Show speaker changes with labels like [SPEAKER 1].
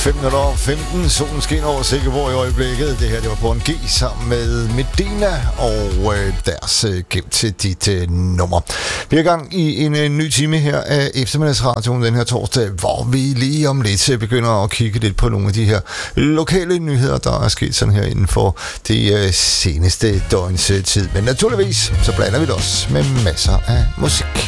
[SPEAKER 1] 5:15. Solen skinner over Silkeborg i øjeblikket. Det her, det var Born G sammen med Medina og deres Gem til dit nummer. Vi er i gang i en ny time her af eftermiddagsradioen den her torsdag, hvor vi lige om lidt begynder at kigge lidt på nogle af de her lokale nyheder, der er sket sådan her inden for det seneste døgns tid. Men naturligvis, så blander vi det også med masser af musik.